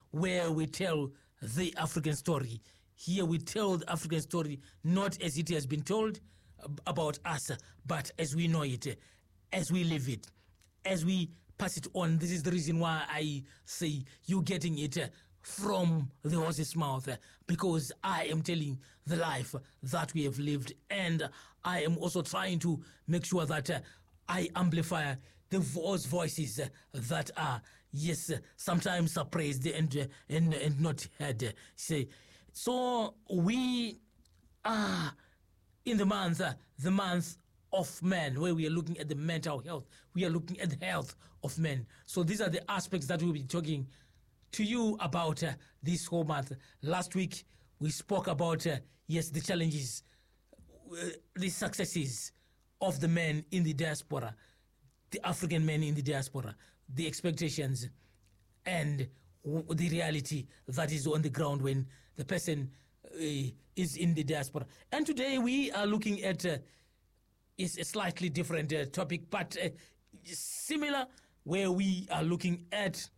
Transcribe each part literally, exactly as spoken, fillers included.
where we tell the African story. Here we tell the African story not as it has been told about us, but as we know it, as we live it, as we pass it on. This is the reason why I say you're getting it from the horse's mouth, because I am telling the life that we have lived, and I am also trying to make sure that I amplify the voice voices that are, yes, sometimes are praised and, and, and not heard. Say, so we are in the month, the month of men, where we are looking at the mental health. We are looking at the health of men. So these are the aspects that we'll be talking to you about uh, this whole month. Last week, we spoke about, uh, yes, the challenges, uh, the successes of the men in the diaspora, the African men in the diaspora, the expectations, and w- the reality that is on the ground when the person uh, is in the diaspora. And today we are looking at uh, is a slightly different uh, topic, but uh, similar, where we are looking at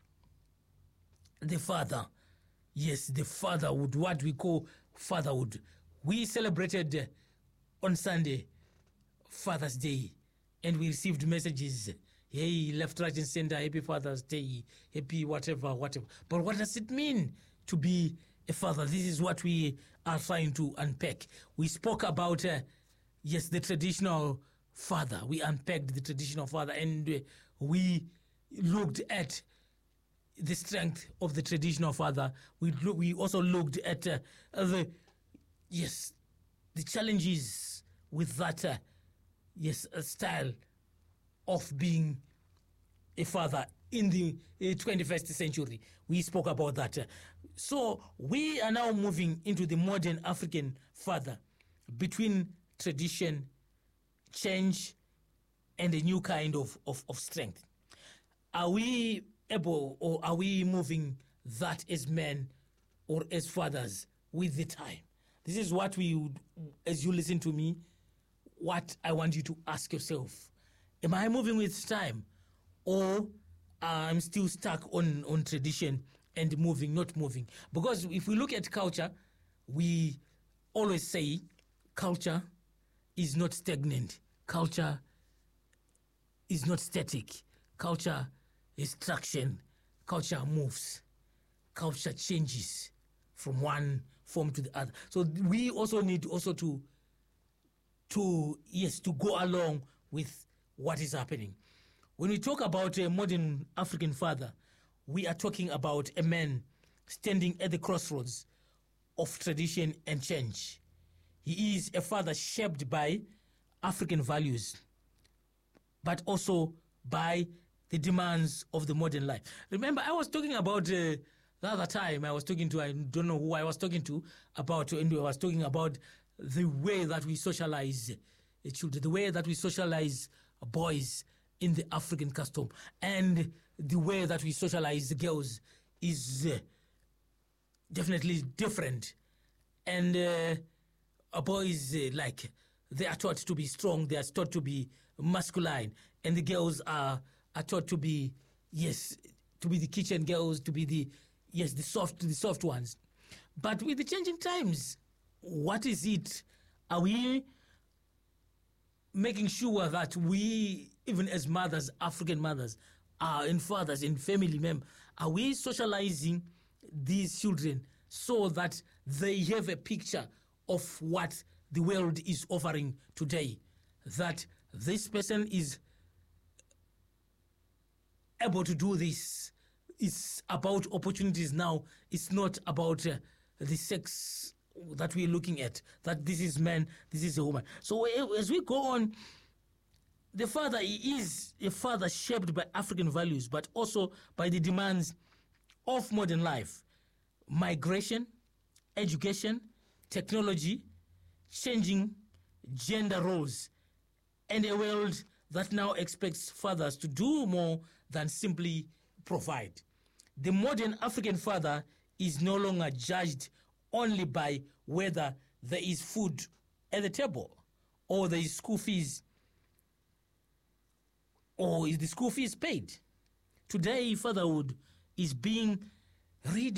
the father. Yes, the fatherhood, what we call fatherhood. We celebrated uh, on Sunday Father's Day, and we received messages, hey, left, right, and center, happy Father's Day, happy whatever, whatever. But what does it mean to be a father? This is what we are trying to unpack. We spoke about, uh, yes, the traditional father. We unpacked the traditional father, and uh, we looked at the strength of the traditional father. We lo- we also looked at uh, the, yes, the challenges with that, uh, yes, uh, style of being a father in the uh, twenty-first century. We spoke about that. Uh, so we are now moving into the modern African father, between tradition, change, and a new kind of, of, of strength. Are we able, or are we moving that as men or as fathers with the time? This is what we would, as you listen to me, what I want you to ask yourself. Am I moving with time, or I'm still stuck on, on tradition and moving, not moving? Because if we look at culture, we always say culture is not stagnant. Culture is not static. Culture is traction. Culture moves. Culture changes from one form to the other. So we also need also to, to yes, to go along with what is happening. When we talk about a modern African father, we are talking about a man standing at the crossroads of tradition and change. He is a father shaped by African values, but also by the demands of the modern life. Remember, I was talking about uh, the other time, I was talking to, I don't know who I was talking to, about, and I was talking about the way that we socialize children, the way that we socialize boys in the African custom, and the way that we socialize girls is uh, definitely different. And uh, boys, uh, like, they are taught to be strong, they are taught to be masculine, and the girls are, are taught to be, yes, to be the kitchen girls, to be the, yes, the soft, the soft ones. But with the changing times, what is it? Are we making sure that we, even as mothers, African mothers, uh, and fathers and family members, are we socializing these children so that they have a picture of what the world is offering today? That this person is able to do this. It's about opportunities now. It's not about uh, the sex that we're looking at, that this is man, this is a woman. So as we go on, the father is a father shaped by African values, but also by the demands of modern life, migration, education, technology, changing gender roles, and a world that now expects fathers to do more than simply provide. The modern African father is no longer judged only by whether there is food at the table, or there is school fees, or is the school fees paid. Today, fatherhood is being redefined